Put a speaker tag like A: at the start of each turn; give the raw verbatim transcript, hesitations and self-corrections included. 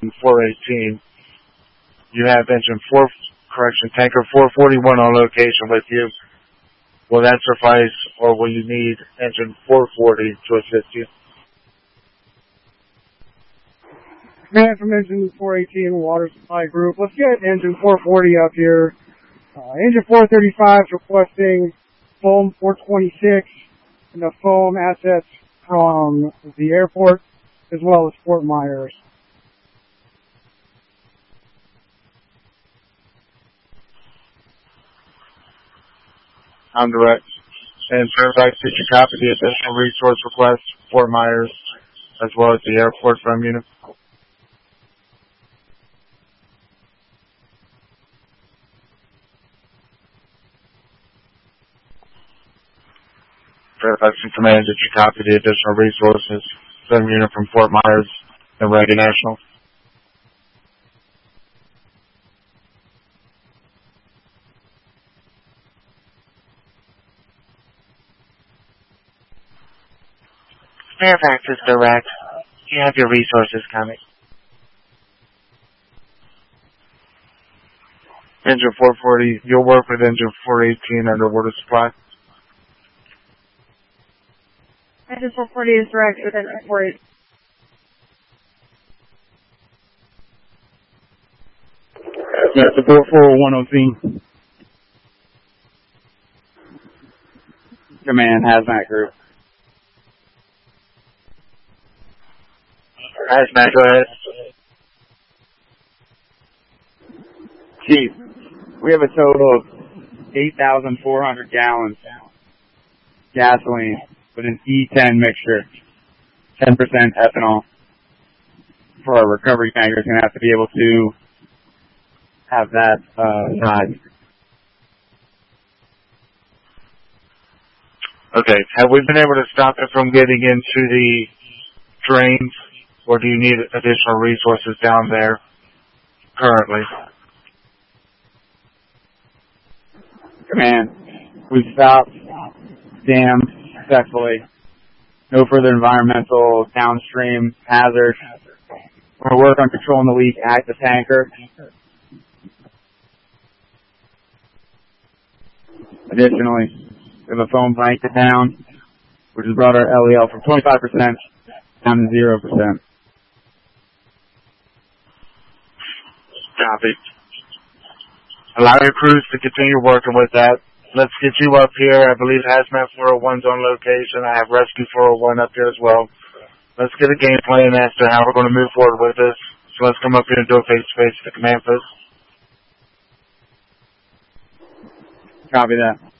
A: four eighteen. You have engine four, correction, tanker four forty-one on location with you. Will that suffice, or will you need engine four forty to assist you?
B: Command from engine four eighteen, water supply group. Let's get engine four forty up here. Uh, engine four thirty-five is requesting foam four twenty-six and the foam assets from the airport as well as Fort Myers.
A: I'm direct. And Fairfax, did you copy the additional resource request for Fort Myers as well as the airport from unit? Fairfax and Command, did you copy the additional resources from unit from Fort Myers and Reagan National? Fairfax is direct. You have your resources coming. Engine four forty, you'll work with engine four eighteen under water supply.
C: Engine four forty is direct with engine four eighteen.
D: That's the four four oh one O C. Command, hazmat group.
A: Hazmat, go ahead.
D: Chief, we have a total of eight thousand four hundred gallons gasoline with an E ten mixture, ten percent ethanol. For our recovery tanker, is going to have to be able to have that uh, size.
A: Okay, have we been able to stop it from getting into the drains, or do you need additional resources down there currently?
D: Command, we've stopped dam successfully. No further environmental downstream hazard. We're going to work on controlling the leak at the tanker. Additionally, we have a foam blanket down, which has brought our L E L from twenty-five percent down to zero percent.
A: Copy. Allow your crews to continue working with that. Let's get you up here. I believe Hazmat four oh one's on location. I have Rescue four oh one up here as well. Let's get a game plan as to how we're going to move forward with this. So let's come up here and do a face-to-face at the command post.
D: Copy that.